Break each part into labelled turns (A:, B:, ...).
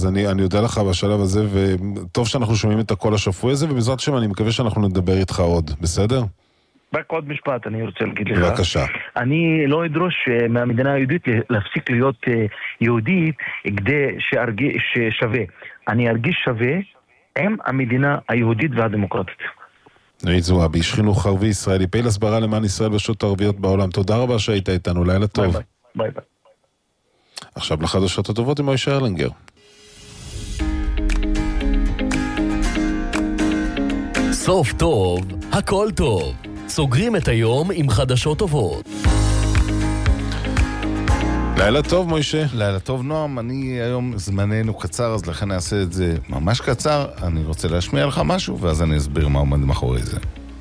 A: אז אני יודע לך בשלב הזה, וטוב שאנחנו שומעים את הקול השפוי הזה, ובעזרת השם אני מקווה שאנחנו נדבר איתך עוד, בסדר?
B: רק עוד משפט אני רוצה להגיד לך.
A: בבקשה.
B: אני לא אדרוש מהמדינה היהודית להפסיק להיות יהודית כדי ששווה. אני ארגיש שווה עם המדינה היהודית והדמוקרטית.
A: נעית זועבי, איש חינוך ערבי ישראלי, פעיל הסברה למען ישראל ברשויות הערביות בעולם. תודה רבה שהיית איתנו, לילה טוב.
B: ביי ביי. ביי.
A: עכשיו לחדשות הטובות עם מוישה ארלינגר.
C: סוף טוב, הכל טוב. סוגרים את היום עם חדשות טובות.
A: לילה טוב, מוישה.
D: לילה טוב, נועם. אני היום זמננו קצר, אז לכן אעשה את זה ממש קצר. אני רוצה להשמיע לך משהו, ואז אני אסביר מה עומד מאחורי זה.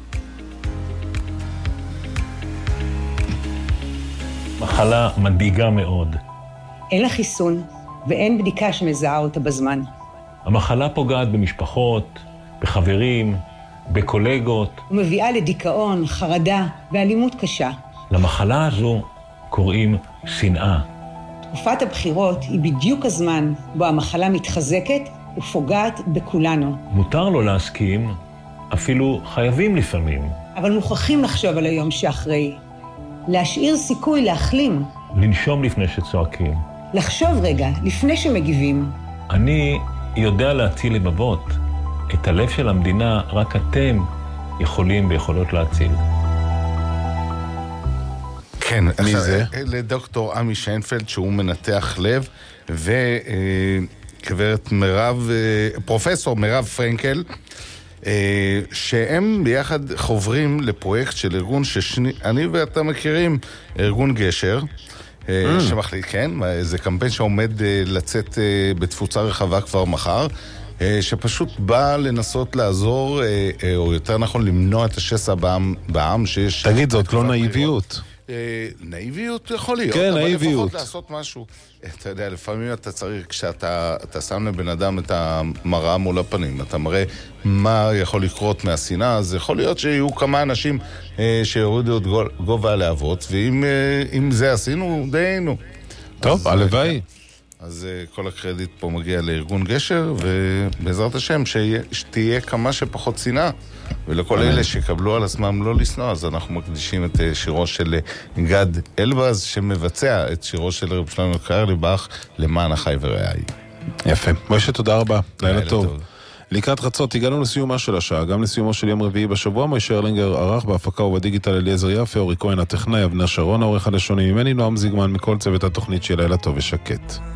E: מחלה מדאיגה מאוד.
F: אין לה חיסון, ואין בדיקה שמזהה אותה בזמן.
E: המחלה פוגעת במשפחות, בחברים, בקולגות.
F: ומביאה לדיכאון, חרדה ואלימות קשה.
E: למחלה הזו קוראים שנאה.
F: תקופת הבחירות היא בדיוק הזמן בו המחלה מתחזקת ופוגעת בכולנו.
E: מותר לו להסכים, אפילו חייבים לפעמים.
F: אבל מוכרחים לחשוב על היום שאחרי. להשאיר סיכוי להחלים.
E: לנשום לפני שצועקים.
F: לחשוב רגע לפני שמגיבים.
E: אני יודע להציל לבבות. את הלב של המדינה רק אתם יכולים ויכולות להציל.
D: כן,
A: מי זה?
D: לדוקטור עמי שיינפלד, שהוא מנתח לב, וגברת פרופסור מירב פרנקל, שהם ביחד חוברים לפרויקט של ארגון שאני ואתה מכירים, ארגון גשר, שמחליט, כן, זה קמפיין שעומד לצאת בתפוצה רחבה כבר מחר, שפשוט בא לנסות לעזור, או יותר נכון למנוע את השסע בעם שיש...
A: תגיד, זאת לא נאיביות.
D: נאיביות יכול להיות,
A: כן,
D: אבל
A: נאיביות.
D: לפחות לעשות משהו. אתה יודע, לפעמים אתה צריך, כשאתה שם לבן אדם את המראה מול הפנים, אתה מראה מה יכול לקרות מהשנאה, אז יכול להיות שיהיו כמה אנשים שיורידו את גובה הלהבות, ואם זה עשינו, דיינו.
A: טוב, הלוואי.
D: אז כל הקרדיט פה מגיע לארגון גשר, ובעזרת השם שתהיה כמה שפחות שנאה, ולכל אלה שקבלו על עצמם לא לשנוא, אז אנחנו מקדישים את שירו של גד אלבז, שמבצע את שירו של רב שלמה קרליבך, למען החי ורעי.
A: יפה. משה, תודה רבה. לילה טוב. לקראת חצות הגענו לסיומה של השעה, גם לסיומו של יום רביעי בשבוע. משה ארלינגר ערך בהפקה ובדיגיטל אליעזר יפה, אורי כהן הטכנאי, אבנר שרון העורך הלשוני, ממני נועם זיגמן, מכל צוות התוכנית של לילה טוב ושקט.